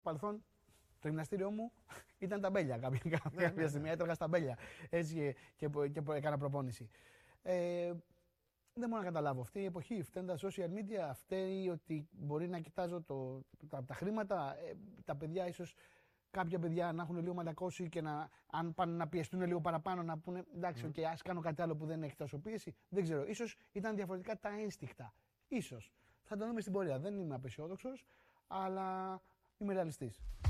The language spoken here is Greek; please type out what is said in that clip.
παρελθόν το γυμναστήριό μου ήταν τα μπέλια κάποια στιγμή. Έτρωγα στα μπέλια. Έτσι και έκανα προπόνηση. Δεν μπορώ να καταλάβω. Αυτή η εποχή, φταίνουν τα social media, φταίει ότι μπορεί να κοιτάζω τα χρήματα. Τα παιδιά, ίσως κάποια παιδιά να έχουν λίγο μαλακώσει και αν πάνε να πιεστούν λίγο παραπάνω, να πούνε εντάξει, ας κάνω κάτι άλλο που δεν έχει τόσο πίεση. Δεν ξέρω. Ίσως ήταν διαφορετικά τα ένστικτα. Ίσως. Θα το δούμε στην πορεία. Δεν είμαι απεσιόδοξος, αλλά είμαι ρεαλιστής.